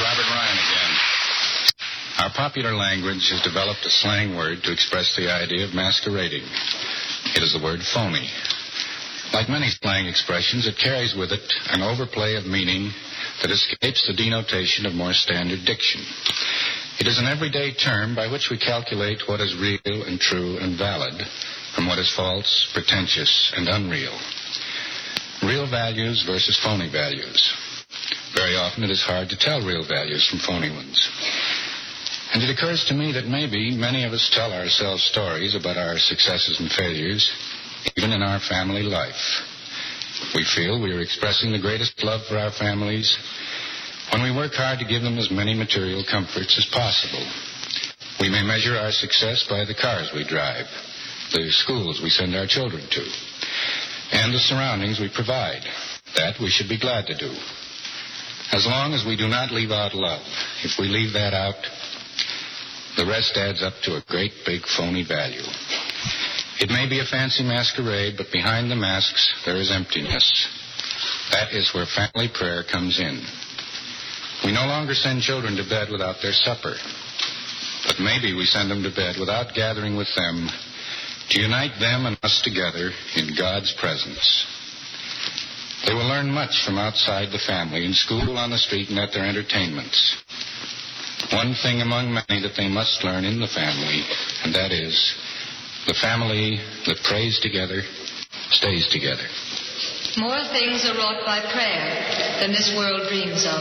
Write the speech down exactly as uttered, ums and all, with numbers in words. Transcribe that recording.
Robert Ryan again. Our popular language has developed a slang word to express the idea of masquerading. It is the word phony. Like many slang expressions, it carries with it an overplay of meaning that escapes the denotation of more standard diction. It is an everyday term by which we calculate what is real and true and valid from what is false, pretentious, and unreal. Real values versus phony values. Very often it is hard to tell real values from phony ones. And it occurs to me that maybe many of us tell ourselves stories about our successes and failures, even in our family life. We feel we are expressing the greatest love for our families when we work hard to give them as many material comforts as possible. We may measure our success by the cars we drive, the schools we send our children to, and the surroundings we provide. That we should be glad to do. As long as we do not leave out love. If we leave that out, the rest adds up to a great big phony value. It may be a fancy masquerade, but behind the masks there is emptiness. That is where family prayer comes in. We no longer send children to bed without their supper, but maybe we send them to bed without gathering with them to unite them and us together in God's presence. They will learn much from outside the family, in school, on the street, and at their entertainments. One thing among many that they must learn in the family, and that is, the family that prays together stays together. More things are wrought by prayer than this world dreams of.